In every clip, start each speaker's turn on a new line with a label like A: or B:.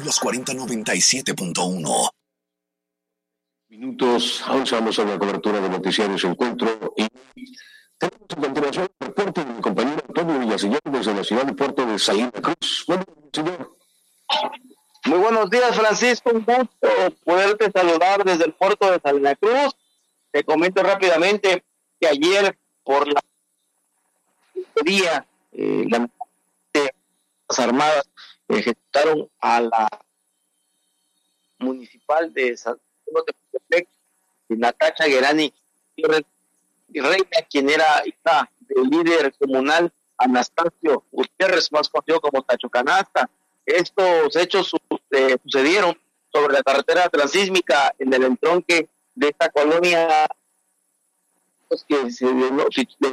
A: Los 4097.1.
B: Minutos, avanzamos a la cobertura de Noticiarios Encuentro y tenemos a continuación el reporte de mi compañero Antonio Villaseñor desde la ciudad de Puerto de Salina Cruz. Bueno, señor.
C: Muy buenos días, Francisco, un gusto poderte saludar desde el puerto de Salina Cruz. Te comento rápidamente que ayer por la día las armadas ejecutaron a la municipal de San Pedro de Putepec, Natacha Guerani y Reina, quien era hija del líder comunal Anastasio Gutiérrez, más conocido como Tacho Canasta. Estos hechos sucedieron sobre la carretera transísmica en el entronque de esta colonia que se denominó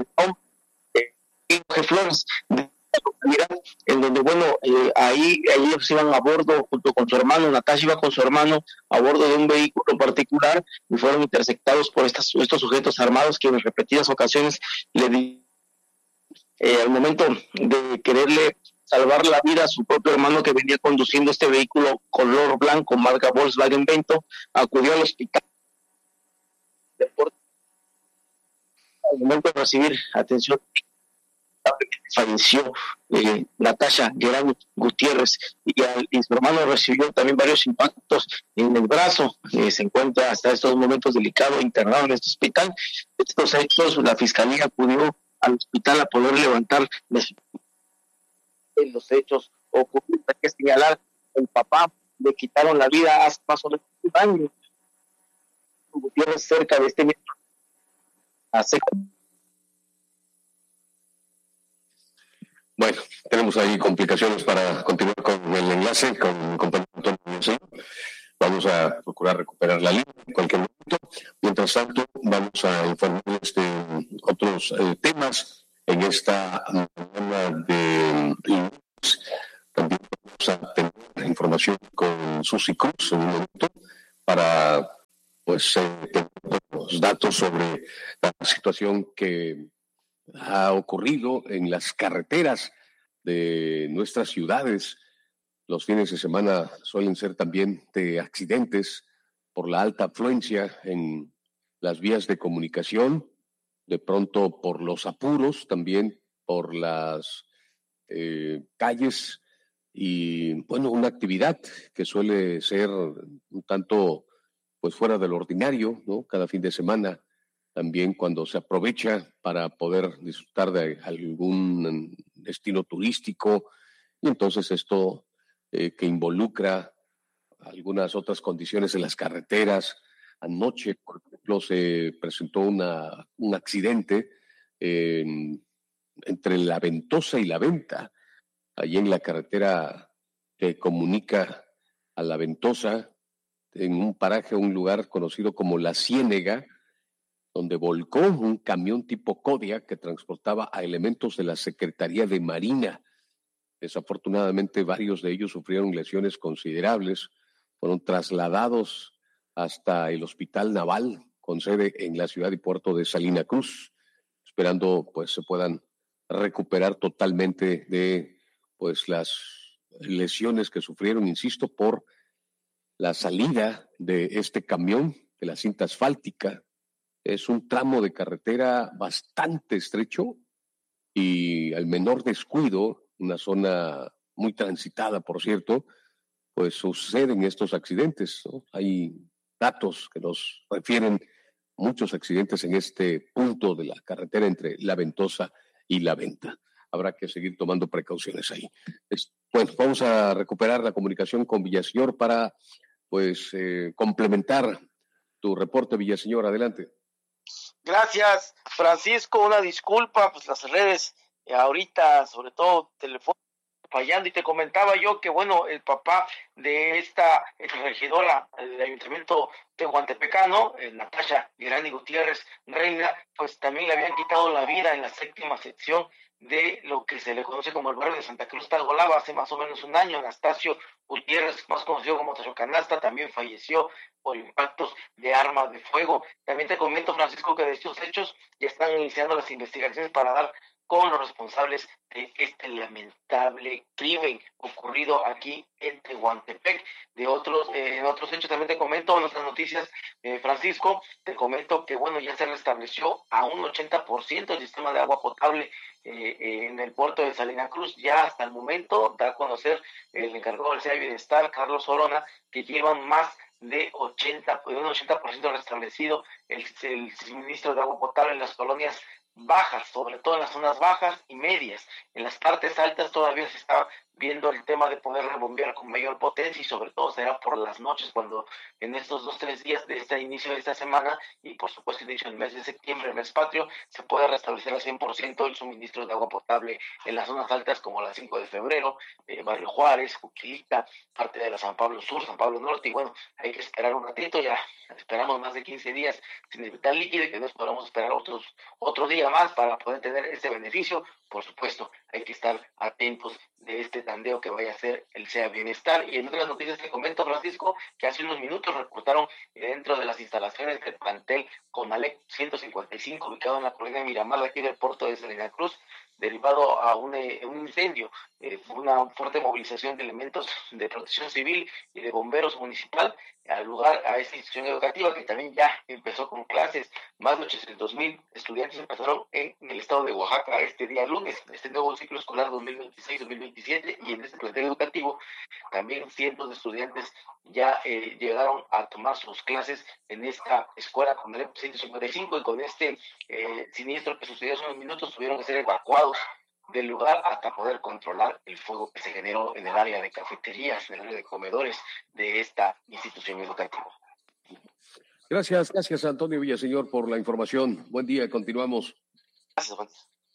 C: Flores, en donde, ahí ellos iban a bordo junto con su hermano. Natasha iba con su hermano a bordo de un vehículo particular y fueron interceptados por estos sujetos armados que en repetidas ocasiones al momento de quererle salvar la vida a su propio hermano, que venía conduciendo este vehículo color blanco marca Volkswagen Vento, acudió al hospital. Al momento de recibir atención, falleció Natacha Guerani Gutiérrez y su hermano recibió también varios impactos en el brazo. Se encuentra hasta estos momentos delicado internado en este hospital. Estos hechos, la fiscalía acudió al hospital a poder levantar los hechos ocurridos. Hay que señalar, el papá le quitaron la vida hace más o menos un año. Gutiérrez, cerca de este mismo
B: Bueno, tenemos ahí complicaciones para continuar con el enlace con mi compañero Antonio. Vamos a procurar recuperar la línea en cualquier momento. Mientras tanto, vamos a informarles de otros temas en esta mañana de lunes. También vamos a tener información con Susi Cruz en un momento para tener los datos sobre la situación que ha ocurrido en las carreteras de nuestras ciudades. Los fines de semana suelen ser también de accidentes por la alta afluencia en las vías de comunicación, de pronto por los apuros, también por las calles y, una actividad que suele ser un tanto fuera del ordinario, ¿no? Cada fin de semana. También cuando se aprovecha para poder disfrutar de algún destino turístico, y entonces esto que involucra algunas otras condiciones en las carreteras. Anoche, por ejemplo, se presentó un accidente entre La Ventosa y La Venta, allí en la carretera que comunica a La Ventosa, en un paraje, un lugar conocido como La Ciénega, donde volcó un camión tipo Kodiak que transportaba a elementos de la Secretaría de Marina. Desafortunadamente, varios de ellos sufrieron lesiones considerables, fueron trasladados hasta el Hospital Naval, con sede en la ciudad y puerto de Salina Cruz, esperando se puedan recuperar totalmente de las lesiones que sufrieron, insisto, por la salida de este camión de la cinta asfáltica. Es un tramo de carretera bastante estrecho y al menor descuido, una zona muy transitada, por cierto, suceden estos accidentes, ¿no? Hay datos que nos refieren muchos accidentes en este punto de la carretera entre La Ventosa y La Venta. Habrá que seguir tomando precauciones ahí. Vamos a recuperar la comunicación con Villaseñor para complementar tu reporte, Villaseñor. Adelante.
C: Gracias, Francisco. Una disculpa, las redes ahorita, sobre todo teléfono, fallando. Y te comentaba yo que, el papá de esta regidora del Ayuntamiento tehuantepecano, Natacha Guerani Gutiérrez Reina, también le habían quitado la vida en la 7ª sección de lo que se le conoce como el barrio de Santa Cruz Tagolaba hace más o menos un año. Anastasio Gutiérrez, más conocido como Tacho Canasta, también falleció por impactos de arma de fuego. También te comento, Francisco, que de estos hechos ya están iniciando las investigaciones para dar con los responsables de este lamentable crimen ocurrido aquí en Tehuantepec. En otros hechos también te comento, en otras noticias, Francisco, te comento que bueno, ya se restableció a un 80% el sistema de agua potable en el puerto de Salina Cruz. Ya hasta el momento da a conocer el encargado del SEA Bienestar, Carlos Orona, que llevan más de un 80% restablecido el suministro de agua potable en las colonias bajas, sobre todo en las zonas bajas y medias. En las partes altas todavía se está viendo el tema de poder rebombear con mayor potencia, y sobre todo será por las noches, cuando en estos 2-3 días de este inicio de esta semana, y por supuesto inicio del mes de septiembre, mes patrio, se puede restablecer al 100% el suministro de agua potable en las zonas altas como la 5 de febrero, Barrio Juárez, Juquilita, parte de la San Pablo Sur, San Pablo Norte, y bueno, hay que esperar un ratito, ya esperamos más de 15 días sin el vital líquido, y que nos podamos esperar otro día más para poder tener este beneficio. Por supuesto, hay que estar atentos de este tandeo que vaya a ser el SEA Bienestar. Y en otras noticias te comento, Francisco, que hace unos minutos reportaron dentro de las instalaciones del plantel Conalep 155, ubicado en la colonia Miramar, de aquí del puerto de Salina Cruz, derivado a un incendio, una fuerte movilización de elementos de protección civil y de bomberos municipal al lugar, a esta institución educativa que también ya empezó con clases. Más de 800,000 estudiantes empezaron en el estado de Oaxaca este día lunes, este nuevo ciclo escolar 2026-2027, y en este plantel educativo también cientos de estudiantes ya llegaron a tomar sus clases en esta escuela con el 155, y con este siniestro que sucedió hace unos minutos tuvieron que ser evacuados del lugar hasta poder controlar el fuego que se generó en el área de cafeterías, en el área de comedores de esta institución educativa.
B: Gracias Antonio Villaseñor por la información. Buen día, continuamos.
C: Gracias, Juan.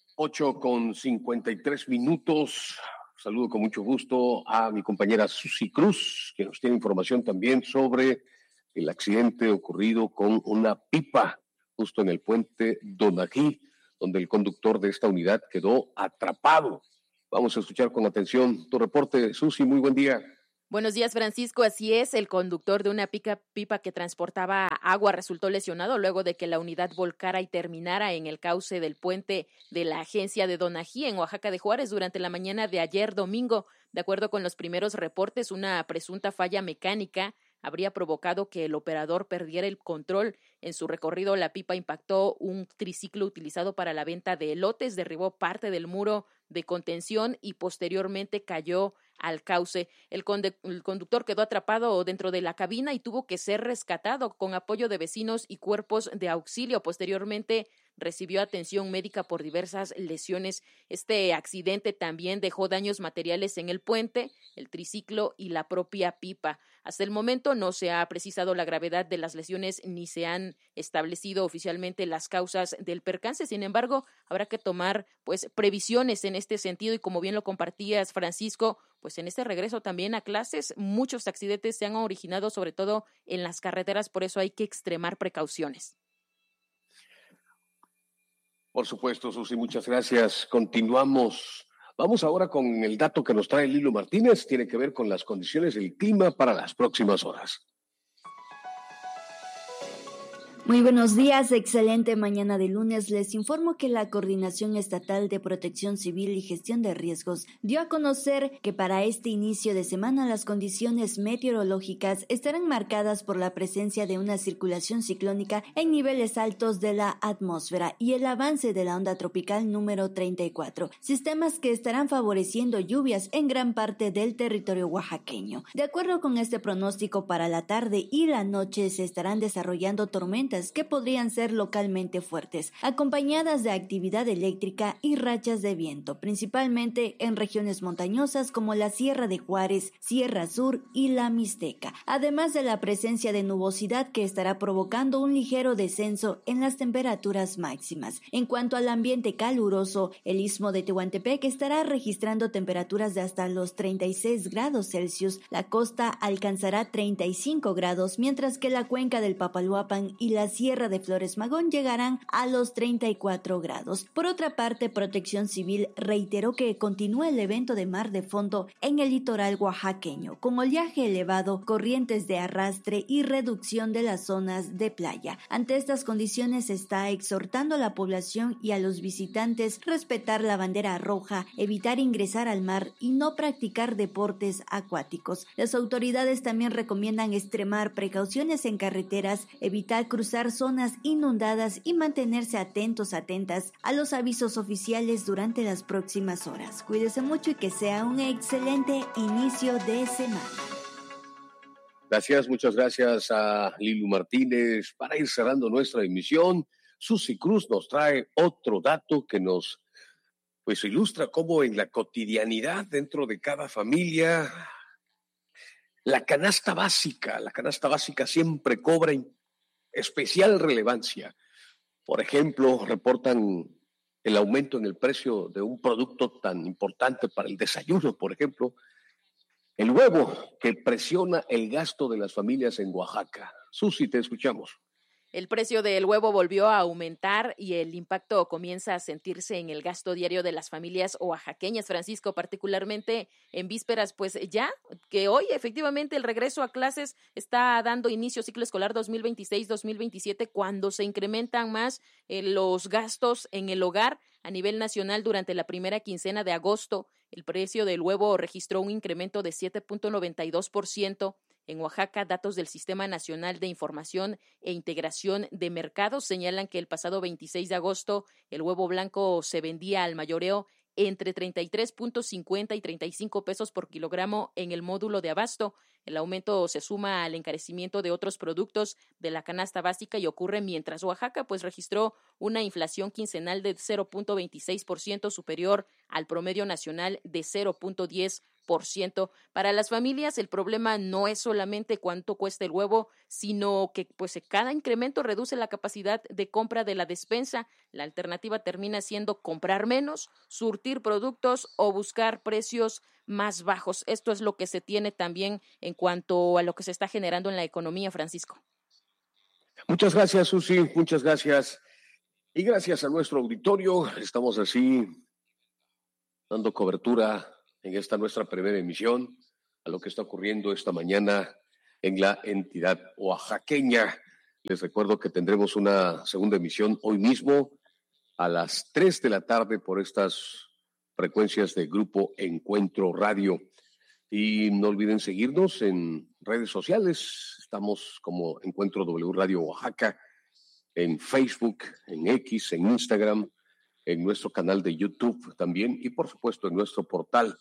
B: 8:53. Saludo con mucho gusto a mi compañera Susi Cruz, que nos tiene información también sobre el accidente ocurrido con una pipa justo en el puente Donají, donde el conductor de esta unidad quedó atrapado. Vamos a escuchar con atención tu reporte, Susi. Muy buen día.
D: Buenos días, Francisco. Así es, el conductor de una pipa que transportaba agua resultó lesionado luego de que la unidad volcara y terminara en el cauce del puente de la agencia de Donají en Oaxaca de Juárez durante la mañana de ayer domingo. De acuerdo con los primeros reportes, una presunta falla mecánica habría provocado que el operador perdiera el control. En su recorrido, la pipa impactó un triciclo utilizado para la venta de elotes, derribó parte del muro de contención y posteriormente cayó al cauce. El conductor quedó atrapado dentro de la cabina y tuvo que ser rescatado con apoyo de vecinos y cuerpos de auxilio. Posteriormente recibió atención médica por diversas lesiones. Este accidente también dejó daños materiales en el puente, el triciclo y la propia pipa. Hasta el momento no se ha precisado la gravedad de las lesiones ni se han establecido oficialmente las causas del percance. Sin embargo, habrá que tomar previsiones en este sentido, y como bien lo compartías, Francisco, en este regreso también a clases, muchos accidentes se han originado, sobre todo en las carreteras, por eso hay que extremar precauciones.
B: Por supuesto, Susi, muchas gracias. Continuamos. Vamos ahora con el dato que nos trae Lilo Martínez. Tiene que ver con las condiciones del clima para las próximas horas.
E: Muy buenos días, excelente mañana de lunes. Les informo que la Coordinación Estatal de Protección Civil y Gestión de Riesgos dio a conocer que para este inicio de semana las condiciones meteorológicas estarán marcadas por la presencia de una circulación ciclónica en niveles altos de la atmósfera y el avance de la onda tropical número 34, sistemas que estarán favoreciendo lluvias en gran parte del territorio oaxaqueño. De acuerdo con este pronóstico, para la tarde y la noche se estarán desarrollando tormentas que podrían ser localmente fuertes, acompañadas de actividad eléctrica y rachas de viento, principalmente en regiones montañosas como la Sierra de Juárez, Sierra Sur y la Mixteca, además de la presencia de nubosidad que estará provocando un ligero descenso en las temperaturas máximas. En cuanto al ambiente caluroso, el istmo de Tehuantepec estará registrando temperaturas de hasta los 36 grados Celsius, la costa alcanzará 35 grados, mientras que la cuenca del Papaloapan y la la Sierra de Flores Magón llegarán a los 34 grados. Por otra parte, Protección Civil reiteró que continúa el evento de mar de fondo en el litoral oaxaqueño, con oleaje elevado, corrientes de arrastre y reducción de las zonas de playa. Ante estas condiciones, está exhortando a la población y a los visitantes respetar la bandera roja, evitar ingresar al mar y no practicar deportes acuáticos. Las autoridades también recomiendan extremar precauciones en carreteras, evitar cruzar zonas inundadas y mantenerse atentas a los avisos oficiales durante las próximas horas. Cuídese mucho y que sea un excelente inicio de semana.
B: Gracias, muchas gracias a Lilu Martínez. Para ir cerrando nuestra emisión, Susi Cruz nos trae otro dato que nos ilustra cómo en la cotidianidad dentro de cada familia la canasta básica siempre cobra especial relevancia. Por ejemplo, reportan el aumento en el precio de un producto tan importante para el desayuno, por ejemplo, el huevo, que presiona el gasto de las familias en Oaxaca. Susi, te escuchamos.
D: El precio del huevo volvió a aumentar y el impacto comienza a sentirse en el gasto diario de las familias oaxaqueñas, Francisco, particularmente en vísperas, pues ya que hoy efectivamente el regreso a clases está dando inicio ciclo escolar 2026-2027, cuando se incrementan más los gastos en el hogar a nivel nacional. Durante la primera quincena de agosto, el precio del huevo registró un incremento de 7.92%. En Oaxaca, datos del Sistema Nacional de Información e Integración de Mercados señalan que el pasado 26 de agosto el huevo blanco se vendía al mayoreo entre 33.50 y 35 pesos por kilogramo en el módulo de abasto. El aumento se suma al encarecimiento de otros productos de la canasta básica y ocurre mientras Oaxaca registró una inflación quincenal de 0.26% superior al promedio nacional de 0.10%. Para las familias, el problema no es solamente cuánto cuesta el huevo, sino que cada incremento reduce la capacidad de compra de la despensa. La alternativa termina siendo comprar menos, surtir productos o buscar precios más bajos. Esto es lo que se tiene también en cuanto a lo que se está generando en la economía, Francisco.
B: Muchas gracias, Susi, muchas gracias. Y gracias a nuestro auditorio, estamos así dando cobertura en esta nuestra primera emisión a lo que está ocurriendo esta mañana en la entidad oaxaqueña. Les recuerdo que tendremos una segunda emisión hoy mismo a las 3 de la tarde por estas frecuencias de Grupo Encuentro Radio. Y no olviden seguirnos en redes sociales. Estamos como Encuentro W Radio Oaxaca en Facebook, en X, en Instagram, en nuestro canal de YouTube también y por supuesto en nuestro portal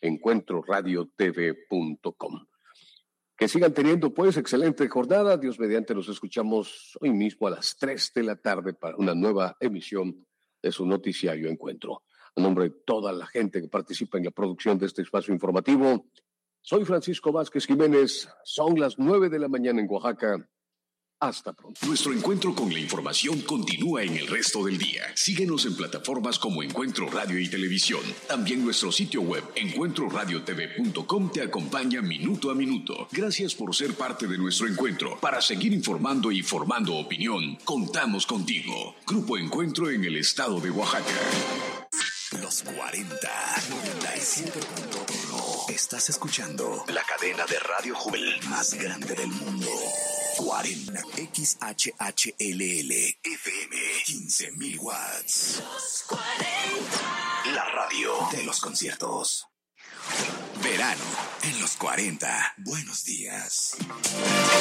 B: encuentroradiotv.com. Que sigan teniendo excelente jornada. Dios mediante, nos escuchamos hoy mismo a las 3 de la tarde para una nueva emisión de su noticiario Encuentro. A nombre de toda la gente que participa en la producción de este espacio informativo, soy Francisco Vázquez Jiménez. Son las 9 de la mañana en Oaxaca. Hasta pronto.
A: Nuestro encuentro con la información continúa en el resto del día. Síguenos en plataformas como Encuentro Radio y Televisión. También nuestro sitio web encuentroradiotv.com te acompaña minuto a minuto. Gracias por ser parte de nuestro encuentro. Para seguir informando y formando opinión, contamos contigo. Grupo Encuentro en el estado de Oaxaca. Los 40, 97.1. Estás escuchando la cadena de radio juvenil más grande del mundo. 40 XHHLL FM 15,000 watts. Los 40. La radio de los conciertos. Verano en los 40. Buenos días.